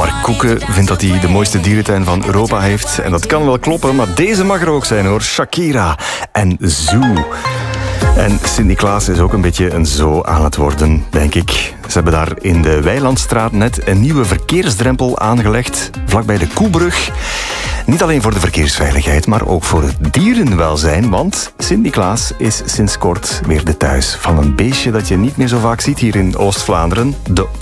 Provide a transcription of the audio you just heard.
Mark Koeken vindt dat hij de mooiste dierentuin van Europa heeft. En dat kan wel kloppen, maar deze mag er ook zijn hoor. Shakira en Zoo. En Sint-Niklaas is ook een beetje een zoo aan het worden, denk ik. Ze hebben daar in de Weilandstraat net een nieuwe verkeersdrempel aangelegd, vlakbij de Koebrug. Niet alleen voor de verkeersveiligheid, maar ook voor het dierenwelzijn. Want Sint-Niklaas is sinds kort weer de thuis van een beestje dat je niet meer zo vaak ziet hier in Oost-Vlaanderen. De